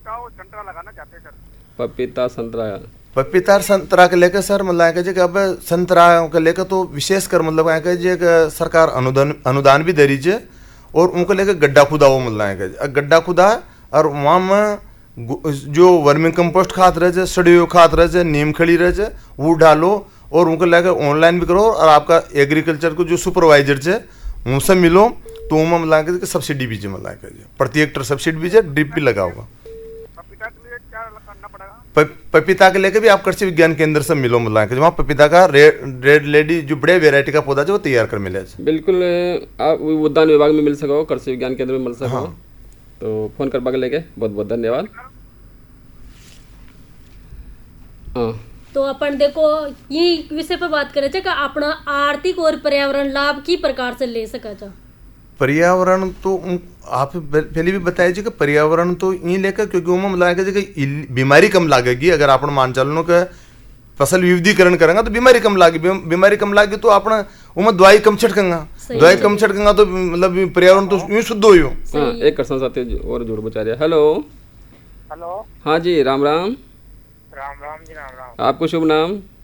पपीता और संतरा लगाना चाहते हैं सर। पपीता संतरा, पपीता और संतरा के लेकर सर मतलब कि अब संतरा के लेकर तो विशेष कर मतलब सरकार अनुदान भी दे रही है और उनको लेकर गड्ढा खुदा वो मतलब गड्ढा खुदा और वहाँ में जो वर्मिंग कंपोस्ट खाद रहे सड़ी हुई खाद रहे नीम खड़ी रहे वो डालो और उनको लेकर ऑनलाइन भी करो और आपका एग्रीकल्चर को जो सुपरवाइजर है उनसे मिलो तो उनमें मतलब सब्सिडी भी है मतलब प्रति हेक्टर सब्सिडी भी है, ड्रिप भी लगा होगा। पपीता के लिए क्या करना पड़ेगा? पपीता के लेके भी आप कृषि विज्ञान केंद्र से मिलो मतलब वहाँ पपीता का रेड लेडी जो बड़े वेरायटी का पौधा जो वो तैयार कर मिले। बिल्कुल, आप उद्यान विभाग में मिल सको, कृषि विज्ञान केंद्र में मिल सको। हाँ। तो फोन कर पाके लेके बहुत बहुत धन्यवाद। तो अपन देखो ये विषय पर बात करे थे कि अपना आर्थिक और पर्यावरण लाभ की प्रकार से ले सका जा। पर्यावरण तो आप पहले भी बताया जी कि पर्यावरण तो यही लेकर क्योंकि उनमें मतलब बीमारी कम लगेगी। अगर आप मान चलो कि फसल विविधीकरण करेंगे तो बीमारी कम लागी, बीमारी कम लागी तो अपना उनमें दवाई कम छिड़केंगा, दवाई कम छिड़केंगा तो मतलब पर्यावरण तो यूं शुद्ध हो। एक कर्सन साथी और जुड़ बचा रहे। Hello hello. हाँ जी, राम राम। राम राम जी, राम राम। आपको शुभ नाम?